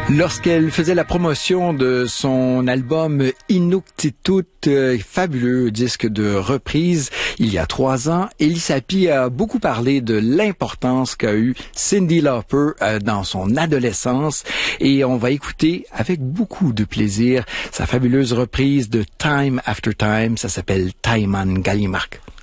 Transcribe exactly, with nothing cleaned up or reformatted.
Lorsqu'elle faisait la promotion de son album Inuktitut, euh, fabuleux disque de reprise, il y a trois ans, Elissa Pi a beaucoup parlé de l'importance qu'a eu Cyndi Lauper euh, dans son adolescence, et on va écouter avec beaucoup de plaisir sa fabuleuse reprise de Time After Time. Ça s'appelle Taiman Gallimark.